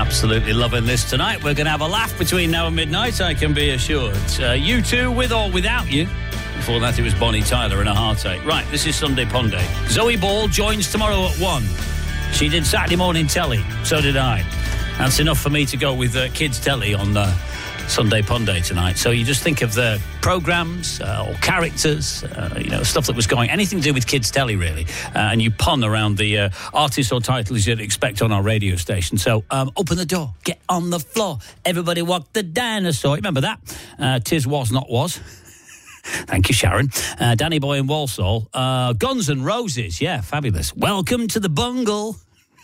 Absolutely loving this tonight. We're going to have a laugh between now and midnight, I can be assured. U2 with or without you. Before that, it was Bonnie Tyler and a heartache. Right, this is Sunday Ponday. Zoe Ball joins tomorrow at 1. She did Saturday morning telly. So did I. That's enough for me to go with kids telly on Sunday Ponday tonight. So you just think of the programmes or characters, stuff that was going, anything to do with kids telly, really. And you pun around the artists or titles you'd expect on our radio station. So open the door, get on the floor, everybody walk the dinosaur. Remember that? Tis was not was. Thank you, Sharon. Danny Boy in Walsall. Guns N' Roses. Yeah, fabulous. Welcome to the bungle.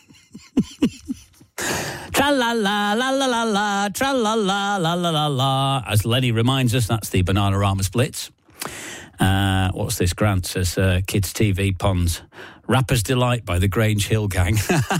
Tra-la-la, la-la-la-la, tra-la-la, la-la-la-la. As Lenny reminds us, that's the Bananarama Splits. What's this? Grant says, kids' TV puns. Rapper's Delight by the Grange Hill Gang.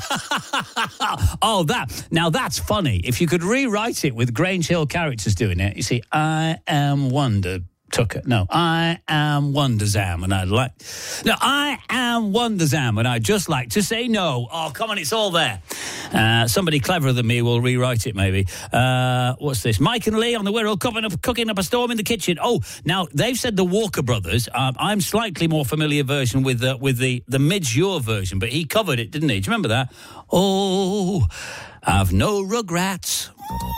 Oh, now that's funny. If you could rewrite it with Grange Hill characters doing it, you see, I am Wonder Tucker. No, I am Wonderzam, and I am Wonderzam, and I'd just like to say no. Oh, come on, it's all there. Somebody cleverer than me will rewrite it, maybe. What's this? Mike and Lee on the Wirral cooking up a storm in the kitchen. Oh, now, they've said the Walker Brothers. I'm slightly more familiar version with the Midge Ure version, but he covered it, didn't he? Do you remember that? Oh, I've no regrets.